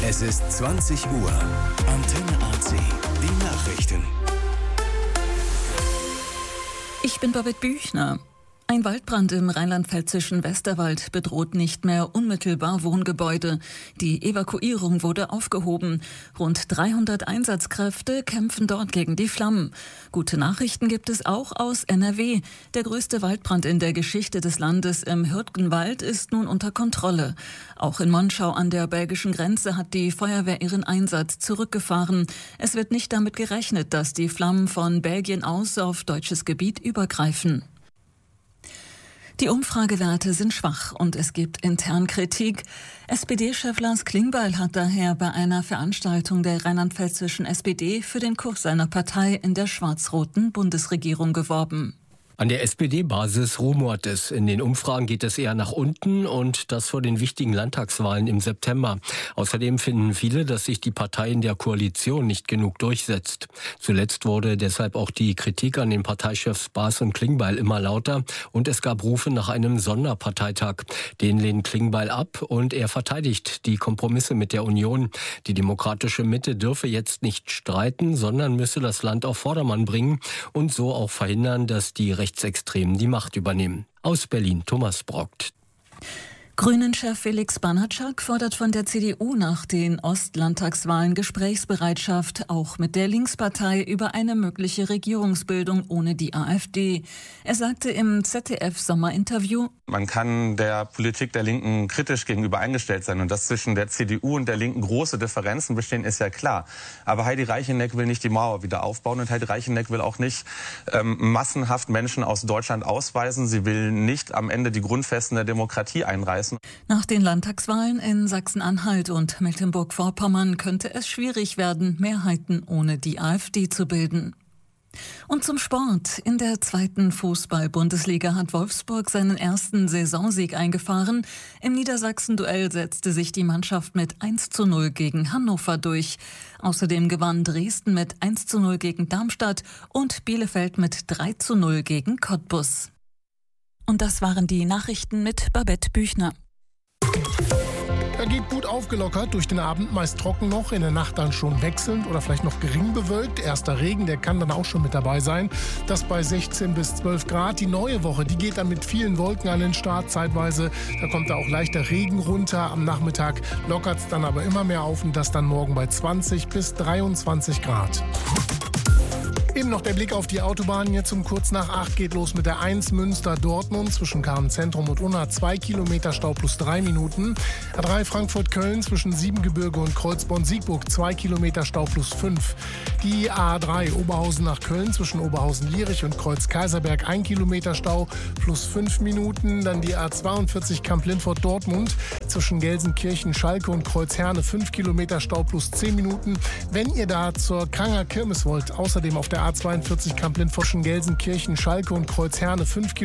Es ist 20 Uhr. Antenne AC. Die Nachrichten. Ich bin Babette Büchner. Ein Waldbrand im rheinland-pfälzischen Westerwald bedroht nicht mehr unmittelbar Wohngebäude. Die Evakuierung wurde aufgehoben. Rund 300 Einsatzkräfte kämpfen dort gegen die Flammen. Gute Nachrichten gibt es auch aus NRW. Der größte Waldbrand in der Geschichte des Landes im Hürtgenwald ist nun unter Kontrolle. Auch in Monschau an der belgischen Grenze hat die Feuerwehr ihren Einsatz zurückgefahren. Es wird nicht damit gerechnet, dass die Flammen von Belgien aus auf deutsches Gebiet übergreifen. Die Umfragewerte sind schwach und es gibt intern Kritik. SPD-Chef Lars Klingbeil hat daher bei einer Veranstaltung der rheinland-pfälzischen SPD für den Kurs seiner Partei in der schwarz-roten Bundesregierung geworben. An der SPD-Basis rumort es. In den Umfragen geht es eher nach unten und das vor den wichtigen Landtagswahlen im September. Außerdem finden viele, dass sich die Partei in der Koalition nicht genug durchsetzt. Zuletzt wurde deshalb auch die Kritik an den Parteichefs Baas und Klingbeil immer lauter und es gab Rufe nach einem Sonderparteitag. Den lehnt Klingbeil ab und er verteidigt die Kompromisse mit der Union. Die demokratische Mitte dürfe jetzt nicht streiten, sondern müsse das Land auf Vordermann bringen und so auch verhindern, dass die Rechtsextremen die Macht übernehmen. Aus Berlin Thomas Brockt. Grünen-Chef Felix Banatschak fordert von der CDU nach den Ostlandtagswahlen Gesprächsbereitschaft, auch mit der Linkspartei, über eine mögliche Regierungsbildung ohne die AfD. Er sagte im ZDF-Sommerinterview: Man kann der Politik der Linken kritisch gegenüber eingestellt sein. Und dass zwischen der CDU und der Linken große Differenzen bestehen, ist ja klar. Aber Heidi Reicheneck will nicht die Mauer wieder aufbauen und Heidi Reicheneck will auch nicht massenhaft Menschen aus Deutschland ausweisen. Sie will nicht am Ende die Grundfesten der Demokratie einreißen. Nach den Landtagswahlen in Sachsen-Anhalt und Mecklenburg-Vorpommern könnte es schwierig werden, Mehrheiten ohne die AfD zu bilden. Und zum Sport. In der 2. Fußball-Bundesliga hat Wolfsburg seinen ersten Saisonsieg eingefahren. Im Niedersachsen-Duell setzte sich die Mannschaft mit 1:0 gegen Hannover durch. Außerdem gewann Dresden mit 1:0 gegen Darmstadt und Bielefeld mit 3:0 gegen Cottbus. Und das waren die Nachrichten mit Babette Büchner. Er geht gut aufgelockert, durch den Abend meist trocken noch, in der Nacht dann schon wechselnd oder vielleicht noch gering bewölkt. Erster Regen, der kann dann auch schon mit dabei sein. Das bei 16 bis 12 Grad. Die neue Woche, die geht dann mit vielen Wolken an den Start zeitweise. Da kommt da auch leichter Regen runter. Am Nachmittag lockert es dann aber immer mehr auf und das dann morgen bei 20 bis 23 Grad. Eben noch der Blick auf die Autobahn. Jetzt um kurz nach 8 geht los mit der 1 Münster-Dortmund zwischen Kahn-Zentrum und Unna. 2 Kilometer Stau plus 3 Minuten. A3 Frankfurt-Köln zwischen Siebengebirge und Kreuzborn-Siegburg. 2 Kilometer Stau plus 5. Die A3 Oberhausen nach Köln zwischen Oberhausen-Lierich und Kreuz-Kaiserberg. 1 Kilometer Stau plus 5 Minuten. Dann die A42 Kamp-Lindfort-Dortmund zwischen Gelsenkirchen-Schalke und Kreuzherne. 5 Kilometer Stau plus 10 Minuten. Wenn ihr da zur Kranger Kirmes wollt, außerdem auf der A42 Kamp-Lindfort, Gelsenkirchen, Schalke und Kreuzherne 5 Kilometer